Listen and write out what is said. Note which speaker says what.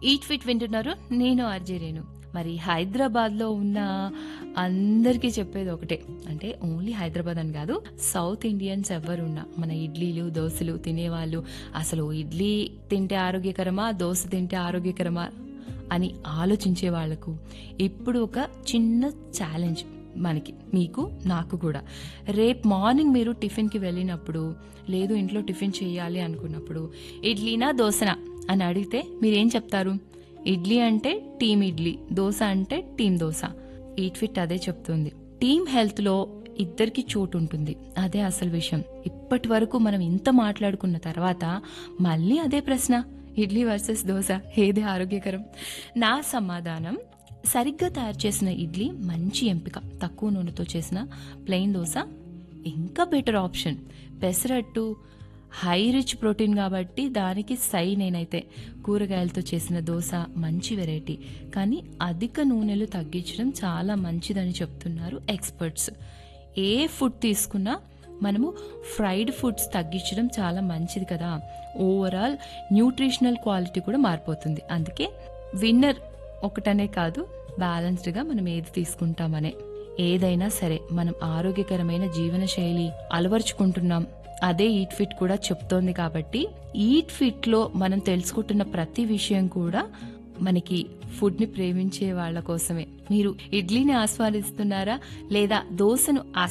Speaker 1: Eat fit వింటున్నారు. నేను RJ Renu. మరి హైదరాబాద్లో ఉన్న అందరికీ చెప్పేది ఒకటే, అంటే ఓన్లీ హైదరాబాద్ అని కాదు, సౌత్ ఇండియన్స్ ఎవరున్నా మన ఇడ్లీలు దోశలు తినేవాళ్ళు అసలు ఇడ్లీ తింటే ఆరోగ్యకరమా, దోశ తింటే ఆరోగ్యకరమా అని ఆలోచించే వాళ్లకు ఇప్పుడు ఒక చిన్న ఛాలెంజ్ మనకి, మీకు నాకు కూడా. రేపు మార్నింగ్ మీరు టిఫిన్కి వెళ్ళినప్పుడు, లేదు ఇంట్లో టిఫిన్ చేయాలి అనుకున్నప్పుడు ఇడ్లీనా దోశనా అని అడిగితే మీరేం చెప్తారు? ఇడ్లీ అంటే టీమ్ ఇడ్లీ, దోశ అంటే టీమ్ దోశ. ఈట్ ఫిట్ అదే చెప్తుంది. టీమ్ హెల్త్ లో ఇద్దరికి చోటు ఉంటుంది, అదే అసలు విషయం. ఇప్పటి వరకు మనం ఇంత మాట్లాడుకున్న తర్వాత మళ్ళీ అదే ప్రశ్న, ఇడ్లీ వర్సెస్ దోశ ఏది ఆరోగ్యకరం? నా సమాధానం, సరిగ్గా తయారు చేసిన ఇడ్లీ మంచి ఎంపిక, తక్కువ నూనెతో చేసిన ప్లెయిన్ దోశ ఇంకా better option. Pesarattu high rich protein కాబట్టి దానికి నేనైతే కూరగాయలతో చేసిన దోశ మంచి వెరైటీ, కానీ అధిక నూనెలు తగ్గించడం చాలా మంచిదని చెప్తున్నారు ఎక్స్పర్ట్స్. ఏ ఫుడ్ తీసుకున్నా మనము ఫ్రైడ్ ఫుడ్స్ తగ్గించడం చాలా మంచిది కదా, ఓవరాల్ న్యూట్రిషనల్ క్వాలిటీ కూడా మారిపోతుంది. అందుకే విన్నర్ ఒకటనే కాదు, బ్యాలెన్స్డ్గా మనం ఏది తీసుకుంటామనే. ఏదైనా సరే మనం ఆరోగ్యకరమైన జీవన శైలి అలవర్చుకుంటున్నాం, అదే ఈట్ ఫిట్ కూడా చెప్తోంది. కాబట్టి ఈట్ ఫిట్ లో మనం తెలుసుకుంటున్న ప్రతి విషయం కూడా మనకి ఫుడ్ ని ప్రేమించే వాళ్ళ కోసమే. మీరు ఇడ్లీని ఆస్వాదిస్తున్నారా లేదా దోశను